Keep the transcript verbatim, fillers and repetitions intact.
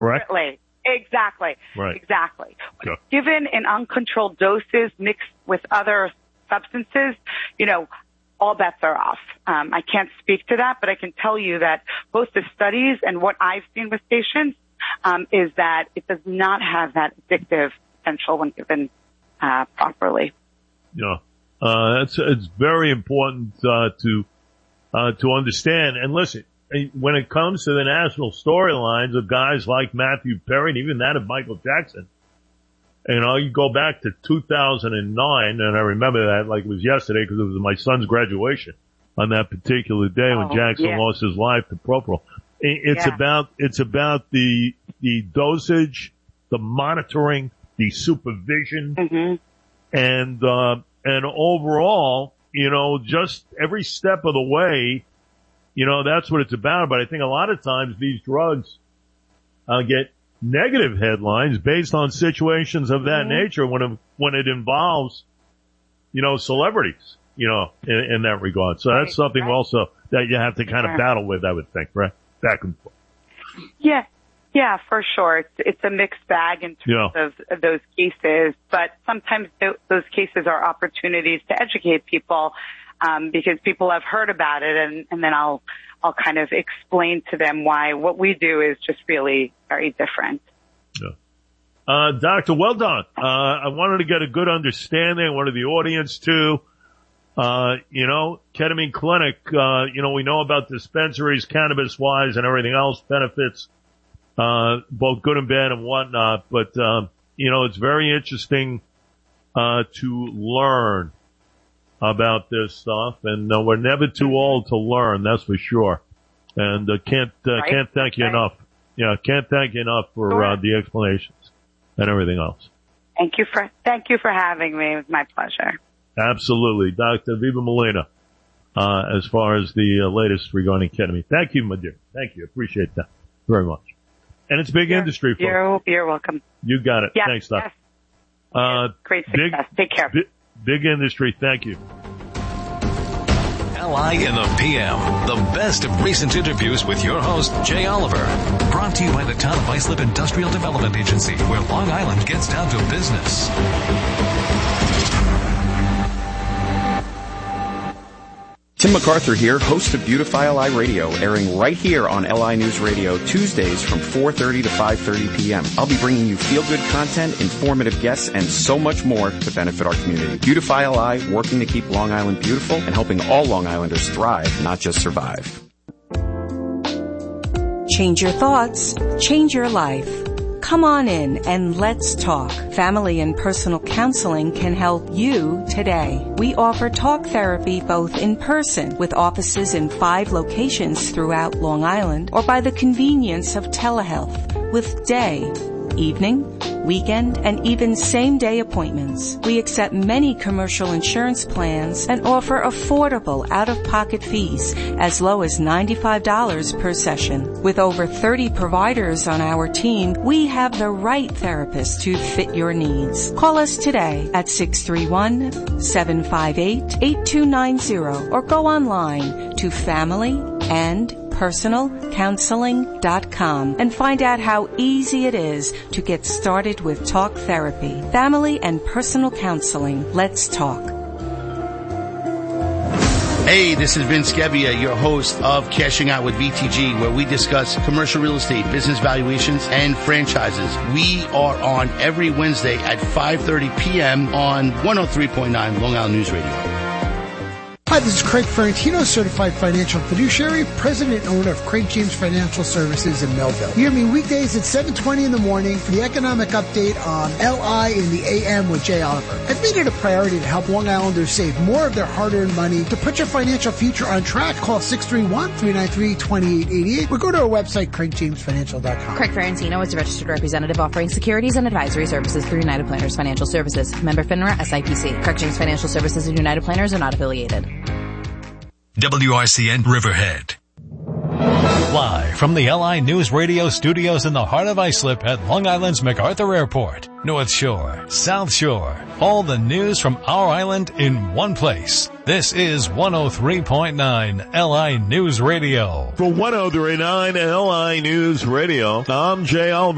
correct? Exactly. Right. Exactly. Sure. Given in uncontrolled doses mixed with other substances, you know, all bets are off. Um, I can't speak to that, but I can tell you that both the studies and what I've seen with patients um, is that it does not have that addictive potential when given uh, properly. Yeah, uh, that's it's very important uh, to uh, to understand. And listen, when it comes to the national storylines of guys like Matthew Perry and even that of Michael Jackson, you know, you go back to two thousand nine, and I remember that like it was yesterday because it was my son's graduation on that particular day when oh, Jackson yeah. lost his life to propofol. It's yeah. about it's about the the dosage, the monitoring, the supervision, mm-hmm. and uh, and overall, you know, just every step of the way, you know, that's what it's about. But I think a lot of times these drugs uh, get negative headlines based on situations of that mm-hmm. nature when it, when it involves, you know, celebrities, you know, in, in that regard. So right, that's something right. also that you have to kind yeah. of battle with, I would think, right? Back and forth. Yeah, yeah, for sure. It's, it's a mixed bag in terms yeah. of, of those cases, but sometimes th- those cases are opportunities to educate people um, because people have heard about it, and, and then I'll I'll kind of explain to them why what we do is just really very different. Yeah. Uh, Doctor, well done. Uh, I wanted to get a good understanding. I wanted the audience to, uh, you know, Ketamine Clinic, uh, you know, we know about dispensaries, cannabis-wise and everything else, benefits, uh, both good and bad and whatnot. But, um, you know, it's very interesting, uh, to learn about this stuff, and uh, we're never too old to learn, that's for sure. And uh, can't uh, right. can't thank you right. enough. Yeah, can't thank you enough for sure. uh, the explanations and everything else. Thank you for thank you for having me. It was my pleasure. Absolutely, Doctor Viva Molina. Uh, as far as the uh, latest regarding ketamine, thank you, my dear. Thank you, appreciate that very much. And it's big you're, industry, folks. You're you're welcome. You got it. Yes, Thanks, Doc. yes. Uh, Great success. Big, Take care. Big, big industry. Thank you. L I in the P M, the best of recent interviews with your host, Jay Oliver. Brought to you by the Town of Islip Industrial Development Agency, where Long Island gets down to business. Tim MacArthur here, host of Beautify L I Radio, airing right here on L I News Radio Tuesdays from four thirty to five thirty p.m. I'll be bringing you feel-good content, informative guests, and so much more to benefit our community. Beautify L I, working to keep Long Island beautiful and helping all Long Islanders thrive, not just survive. Change your thoughts, change your life. Come on in and let's talk. Family and personal counseling can help you today. We offer talk therapy both in person with offices in five locations throughout Long Island or by the convenience of telehealth with day, evening, weekend, and even same-day appointments. We accept many commercial insurance plans and offer affordable out-of-pocket fees as low as ninety-five dollars per session. With over thirty providers on our team, we have the right therapist to fit your needs. Call us today at six three one, seven five eight, eight two nine zero or go online to family and personal counseling dot com and find out how easy it is to get started with talk therapy. Family and personal counseling. Let's talk. Hey, this is Vince Gebbia, your host of Cashing Out with V T G, where we discuss commercial real estate, business valuations, and franchises. We are on every Wednesday at five thirty p.m. on one oh three point nine Long Island News Radio. Hi, this is Craig Ferrantino, Certified Financial Fiduciary, President and owner of Craig James Financial Services in Melville. You hear me weekdays at seven twenty in the morning for the economic update on L I in the A M with Jay Oliver. I've made it a priority to help Long Islanders save more of their hard-earned money. To put your financial future on track, call six three one, three nine three, two eight eight eight or go to our website, craig james financial dot com. Craig Ferrantino is a registered representative offering securities and advisory services through United Planners Financial Services. Member FINRA S I P C. Craig James Financial Services and United Planners are not affiliated. W I C N Riverhead. Live from the L I News Radio studios in the heart of Islip at Long Island's MacArthur Airport. North Shore, South Shore, all the news from our island in one place. This is one oh three point nine L I News Radio. For one oh three point nine L I News Radio, I'm Jay Oliver.